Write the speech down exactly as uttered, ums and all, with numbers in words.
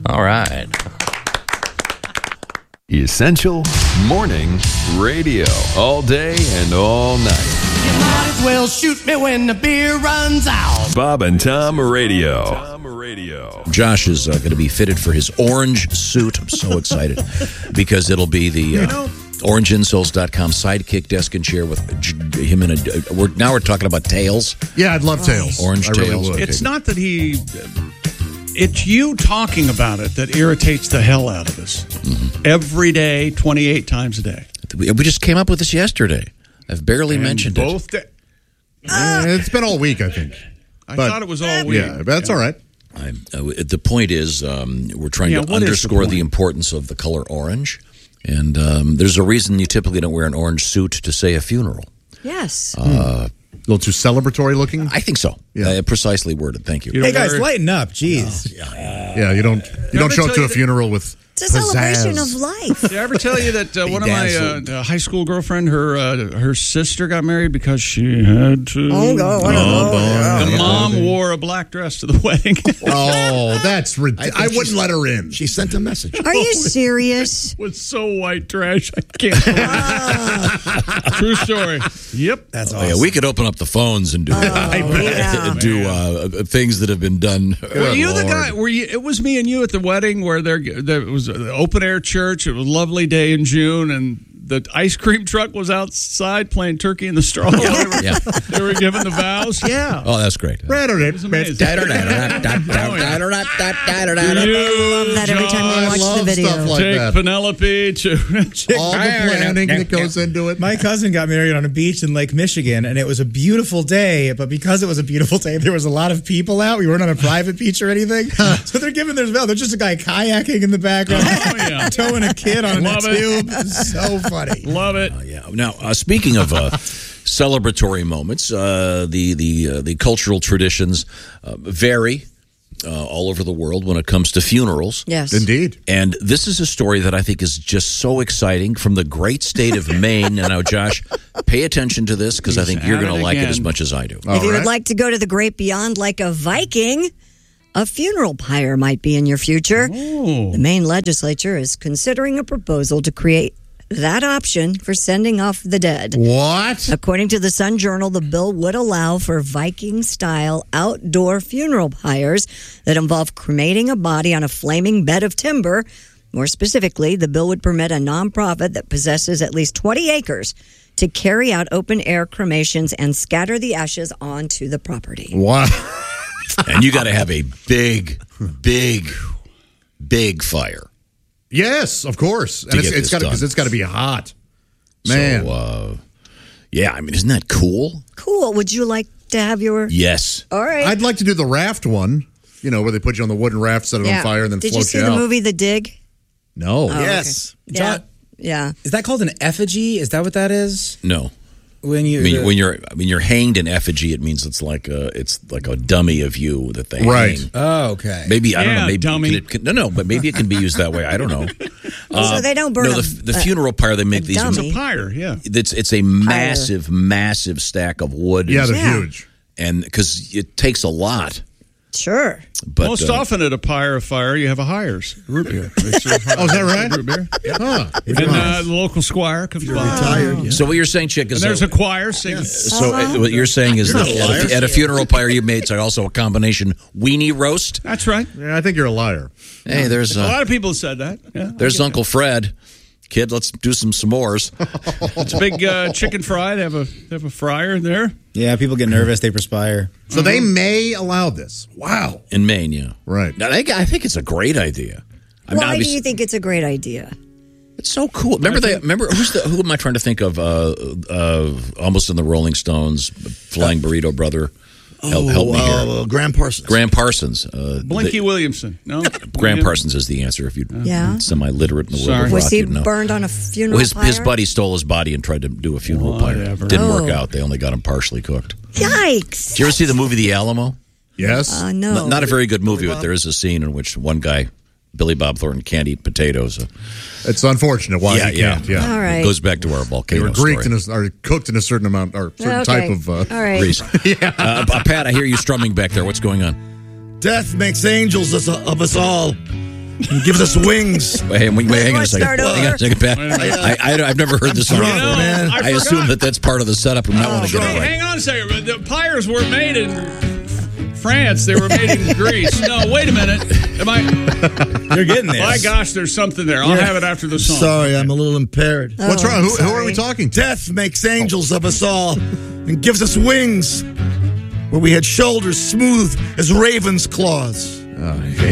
All right. Essential Morning Radio. All day and all night. You might as well shoot me when the beer runs out. Bob and Tom Radio. Tom Radio. Josh is uh, going to be fitted for his orange suit. I'm so excited because it'll be the uh, orange insoles dot com sidekick desk and chair with j- him in a. Uh, we're, now we're talking about tails. Yeah, I'd love tails. Orange I really tails. would. It's not that he. It's you talking about it that irritates the hell out of us. Mm-hmm. Every day, twenty-eight times a day. We we just came up with this yesterday. I've barely And mentioned both it. Da- Uh, it's been all week, I think. I But- thought it was all week. Yeah, that's all right. I'm, uh, the point is, um, we're trying Yeah, to what is the underscore the, point? importance of the color orange. And um, there's a reason you typically don't wear an orange suit to, say, a funeral. Yes. Uh, A little too celebratory looking. I think so. Yeah. Uh, precisely worded. Thank you. You Hey don't guys, wear- lighten up. Jeez. Yeah, you don't you don't ever show up tell to you a that- funeral with It's a celebration pizzazz. of life. Did I ever tell you that uh, one of my uh, uh, high school girlfriend, her uh, her sister got married because she had to? Oh, God, I don't know. The Yeah. mom wore a black dress to the wedding. Oh, that's ridiculous. I, think wouldn't she's- let her in. She sent a message. Are you serious? Was so white trash. I can't. believe it. True story. Yep. That's Oh, awesome. yeah, we could open up the phones and do yeah. do uh, things that have been done. Were you the Lord. guy? Were you? It was me and you at the wedding where there, there was an open air church. It was a lovely day in June, and the ice cream truck was outside playing turkey in the straw. They, were, Yeah. they were giving the vows. Yeah. Oh, that's great. It was amazing. I love that every time I we watch love the video. stuff like Take that. Penelope to All the planning that goes into it. My cousin got married on a beach in Lake Michigan, and it was a beautiful day. But because it was a beautiful day, there was a lot of people out. We weren't on a private beach or anything. So they're giving their vow. There's just a guy kayaking in the background, Oh, yeah. towing a kid on Love a it. tube. So funny. Love it. Uh, yeah. Now, uh, speaking of uh, celebratory moments, uh, the the uh, the cultural traditions uh, vary uh, all over the world when it comes to funerals. Yes. Indeed. And this is a story that I think is just so exciting from the great state of Maine. And now, Josh, pay attention to this because I think you're at going to it like it again. as much as I do. All If you right. would like to go to the great beyond like a Viking, a funeral pyre might be in your future. The Maine legislature is considering a proposal to create that option for sending off the dead. What? According to the Sun Journal, the bill would allow for Viking-style outdoor funeral pyres that involve cremating a body on a flaming bed of timber. More specifically, the bill would permit a nonprofit that possesses at least twenty acres to carry out open-air cremations and scatter the ashes onto the property. Wow. And you got to have a big, big, big fire. Yes, of course. And To it's, get it's this got done. because it's got to be hot. Man. So, uh, yeah, I mean, isn't that cool? Cool. Would you like to have your... Yes. All right. I'd like to do the raft one. You know, where they put you on the wooden raft, set it on fire, and then Did float you see you the out. movie The Dig? No. Oh, Yes. okay. John, Yeah. is that called an effigy? Is that what that is? No. When you I mean, the- when you're I mean you're hanged in effigy, it means it's like a it's like a dummy of you that they Right. hang. Oh, okay. Maybe I don't Yeah, know. Maybe dummy. can it, can, no, no, but maybe it can be used that way. I don't know. so they don't burn No, a- the, the a- funeral pyre they make a these. dummy. It's a pyre, yeah. It's it's a massive, massive stack of wood. Yeah, they're Yeah. huge. and because it takes a lot. Sure. But Most uh, often at a pyre of fire, you have a hires. Root beer. Oh, is that right? Root beer. Huh. And uh, the local squire comes by. Retired. So what you're saying, Chick, is And there's that- a choir singing. so uh, what you're saying is that not a at a, at a funeral pyre you made, it's also a combination weenie roast. That's right. Yeah, I think you're a liar. Hey, there's A uh, lot of people have said that. Yeah. there's Uncle Fred. Kid, let's do some s'mores. It's a big uh, chicken fry. They have a they have a fryer there. Yeah, people get nervous. They perspire. So they may allow this. Wow. In Maine, yeah. Right. Now, I think, I think it's a great idea. I mean, Why do obviously- you think it's a great idea? It's so cool. Remember they remember who's the who am I trying to think of? Uh, uh, almost in the Rolling Stones, Flying Burrito Brother. Help, help me here. uh, Graham Parsons. Graham Parsons. Uh, Blinky the- Williamson. No? Graham Yeah. Parsons is the answer if you're Yeah. semi-literate in the world Sorry. of Was rock. he you'd know. burned on a funeral Well, his, pyre? his buddy stole his body and tried to do a funeral pyre. Whatever. Didn't work Oh. out. They only got him partially cooked. Yikes. Did you ever see the movie The Alamo? Yes. Uh, no. N- Not a very good movie, but there is a scene in which one guy, Billy Bob Thornton, can't eat potatoes. Uh, It's unfortunate why yeah, you yeah. can't. Yeah. All right. It goes back to our They volcano were Greeked story. in a, or cooked in a certain amount or certain Okay. type of. Uh, All right. Grease. uh, uh, Pat, I hear you strumming back there. What's going on? Death makes angels of us all. and gives us wings. Wait, wait, wait hang on a Let's second. start Hang on a over. second, Pat. I, I, I've never heard this song Drunk, before. man. I I, forgot. assume that that's part of the setup. and I want to get Hey, it right. hang on a second. The pyres were made in France. They were made in Greece. No, wait a minute. Am I? You're getting there. My gosh, there's something there. I'll have it after the song. Sorry, I'm a little impaired. What's Oh, wrong? Who, who are sorry. we talking to? Death makes angels of us all and gives us wings where we had shoulders smooth as raven's claws. Oh,